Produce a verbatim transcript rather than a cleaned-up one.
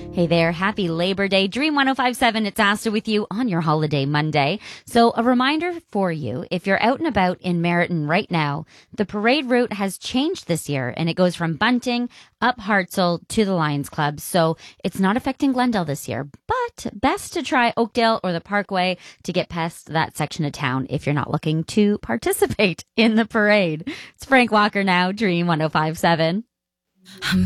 Hey there, happy Labor Day. Dream one oh five point seven, it's Asta with you on your holiday Monday. So a reminder for you, if you're out and about in Meriton right now, the parade route has changed this year and it goes from Bunting up Hartsel to the Lions Club. So it's not affecting Glendale this year, but best to try Oakdale or the Parkway to get past that section of town if you're not looking to participate in the parade. It's Frank Walker now, Dream one oh five point seven.